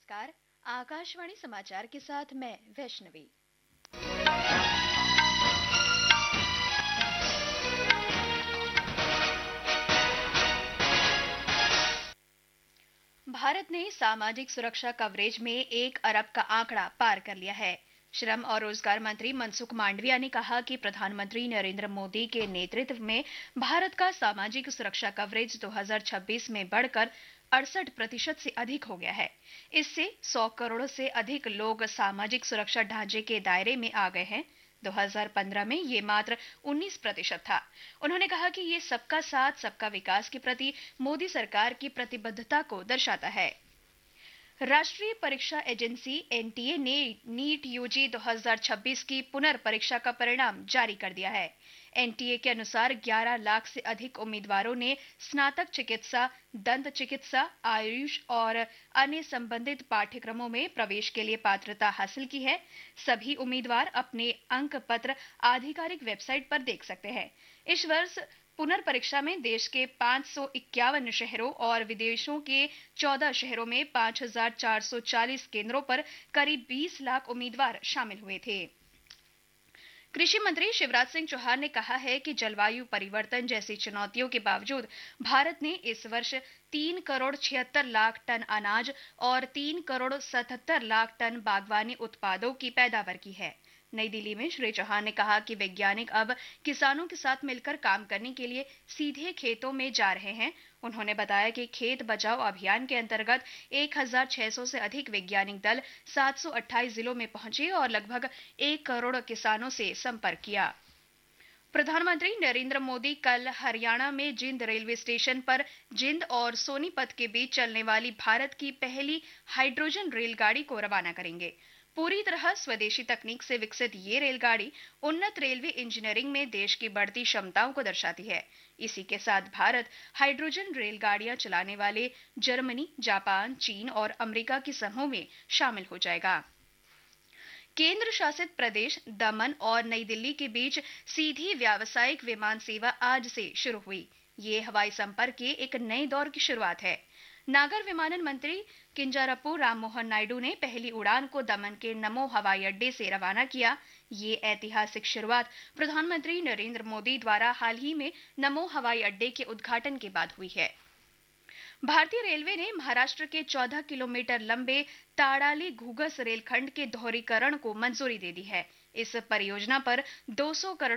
नमस्कार। आकाशवाणी समाचार के साथ मैं वैष्णवी। भारत ने सामाजिक सुरक्षा कवरेज में 1 अरब का आंकड़ा पार कर लिया है। श्रम और रोजगार मंत्री मनसुख मांडविया ने कहा कि प्रधानमंत्री नरेंद्र मोदी के नेतृत्व में भारत का सामाजिक सुरक्षा कवरेज 2026 में बढ़कर 68% से अधिक हो गया है। इससे 100 करोड़ से अधिक लोग सामाजिक सुरक्षा ढांचे के दायरे में आ गए हैं। 2015 में ये मात्र 19% था। उन्होंने कहा कि ये सबका साथ सबका विकास के प्रति मोदी सरकार की प्रतिबद्धता को दर्शाता है। राष्ट्रीय परीक्षा एजेंसी एनटीए ने नीट यूजी 2026 की पुनर्परीक्षा का परिणाम जारी कर दिया है। एनटीए के अनुसार 11 लाख से अधिक उम्मीदवारों ने स्नातक चिकित्सा, दंत चिकित्सा, आयुष और अन्य संबंधित पाठ्यक्रमों में प्रवेश के लिए पात्रता हासिल की है। सभी उम्मीदवार अपने अंक पत्र आधिकारिक वेबसाइट पर देख सकते हैं। इस वर्ष पुनर्परीक्षा में देश के 551 शहरों और विदेशों के 14 शहरों में 5440 केंद्रों पर करीब 20 लाख उम्मीदवार शामिल हुए थे। कृषि मंत्री शिवराज सिंह चौहान ने कहा है कि जलवायु परिवर्तन जैसी चुनौतियों के बावजूद भारत ने इस वर्ष 3 करोड़ 76 लाख टन अनाज और 3 करोड़ 77 लाख टन बागवानी उत्पादों की पैदावार की है। नई दिल्ली में श्री चौहान ने कहा कि वैज्ञानिक अब किसानों के साथ मिलकर काम करने के लिए सीधे खेतों में जा रहे हैं। उन्होंने बताया कि खेत बचाओ अभियान के अंतर्गत 1600 से अधिक वैज्ञानिक दल 728 जिलों में पहुंचे और लगभग 1 करोड़ किसानों से संपर्क किया। प्रधानमंत्री नरेंद्र मोदी कल हरियाणा में जिंद रेलवे स्टेशन पर जिंद और सोनीपत के बीच चलने वाली भारत की पहली हाइड्रोजन रेलगाड़ी को रवाना करेंगे। पूरी तरह स्वदेशी तकनीक से विकसित ये रेलगाड़ी उन्नत रेलवे इंजीनियरिंग में देश की बढ़ती क्षमताओं को दर्शाती है। इसी के साथ भारत हाइड्रोजन रेलगाड़ियां चलाने वाले जर्मनी, जापान, चीन और अमेरिका के समूह में शामिल हो जाएगा। केंद्र शासित प्रदेश दमन और नई दिल्ली के बीच सीधी व्यावसायिक विमान सेवा आज से शुरू हुई। ये हवाई संपर्क के एक नए दौर की शुरुआत है। नागर विमानन मंत्री किंजरापू राममोहन नायडू ने पहली उड़ान को दमन के नमो हवाई अड्डे से रवाना किया। ये ऐतिहासिक शुरुआत प्रधानमंत्री नरेंद्र मोदी द्वारा हाल ही में नमो हवाई अड्डे के उद्घाटन के बाद हुई है। भारतीय रेलवे ने महाराष्ट्र के 14 किलोमीटर लंबे ताड़ाली घूगस रेलखंड के दोहरीकरण को मंजूरी दे दी है। इस परियोजना पर 200 करोड़